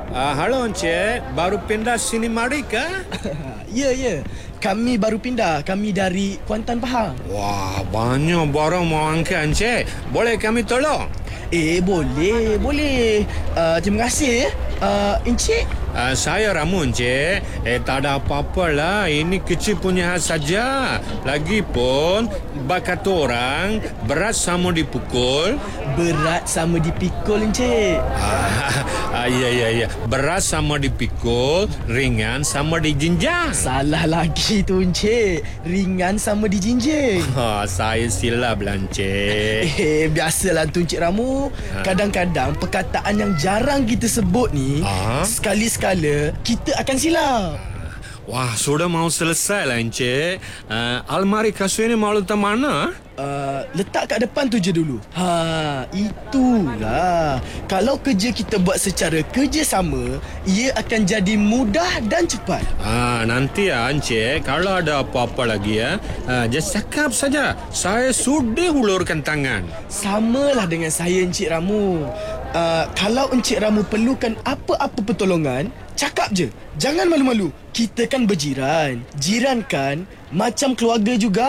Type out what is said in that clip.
Halo Encik, baru pindah sini mari ke? Ya. Kami baru pindah. Kami dari Kuantan Pahang. Wah, banyak barang mau angkat Encik. Boleh kami tolong? Boleh. Terima kasih. Encik? Saya Ramu Encik. Tak ada apa-apa lah. Ini kecil punya hal saja. Lagipun, bakat orang berat sama dipukul. Berat sama dipikul, Encik. Ya. Berat sama dipikul, ringan sama dijinjang. Salah lagi tu, Encik. Ringan sama dijinjing. Saya silap lah Encik. Biasalah tu, Encik Ramu. Kadang-kadang perkataan yang jarang kita sebut ni, sekali-sekala kita akan silap. Wah, sudah mau selesai lah Encik. Almari kasut ini mau letak mana? Letak kat depan tu je dulu. Itulah. Kalau kerja kita buat secara kerjasama, ia akan jadi mudah dan cepat. Nanti Encik, kalau ada apa-apa lagi just cakap saja. Saya sudah hulurkan tangan. Samalah dengan saya, Encik Ramu. Kalau Encik Ramu perlukan apa-apa pertolongan, cakap je. Jangan malu-malu. Kita kan berjiran. Jiran kan macam keluarga juga.